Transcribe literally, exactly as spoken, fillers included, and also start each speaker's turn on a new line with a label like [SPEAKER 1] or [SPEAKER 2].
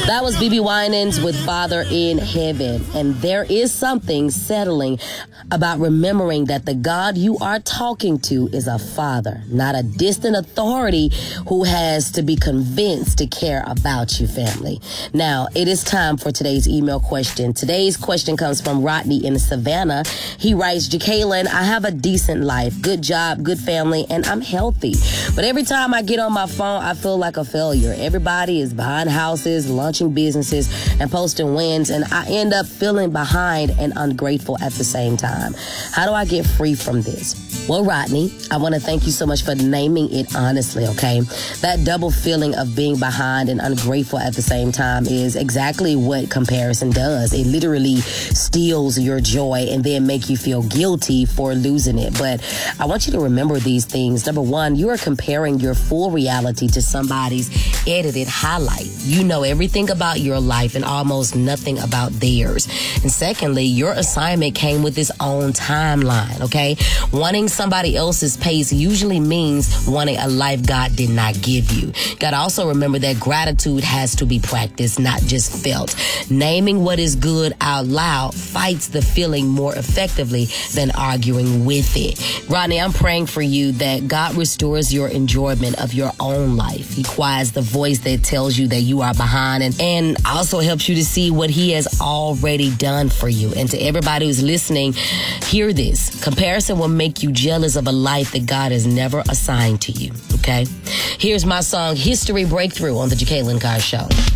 [SPEAKER 1] That was B B Winans with Father in Heaven. And there is something settling about remembering that the God you are talking to is a father, not a distant authority who has to be convinced to care about you, family. Now, it is time for today's email question. Today's question comes from Rodney in Savannah. He writes, Jacqueline, I have a decent life, good job, good family, and I'm healthy. But every time I get on my phone, I feel like a failure. Everybody is buying houses, launching businesses, and posting wins, and I end up feeling behind and ungrateful at the same time. How do I get free from this? Well, Rodney, I want to thank you so much for naming it honestly, okay? That double feeling of being behind and ungrateful at the same time is exactly what comparison does. It literally steals your joy and then make you feel guilty for losing it. But I want you to remember these things. Number one, you are comparing your full reality to somebody's edited highlight. You know everything about your life and almost nothing about theirs. And secondly, your assignment came with its own timeline, okay? Wanting somebody else's pace usually means wanting a life God did not give you. Gotta also remember that gratitude has to be practiced, not just felt. Naming what is good out loud fights the feeling more effectively than arguing with it. Rodney, I'm praying for you that God restores your enjoyment of your own life. He quiets the voice that tells you that you are behind and, and also helps you to see what he has already done for you. And to everybody who's listening, hear this. Comparison will make you jealous of a life that God has never assigned to you, okay? Here's my song, History Breakthrough, on the Jacqueline Carr Show.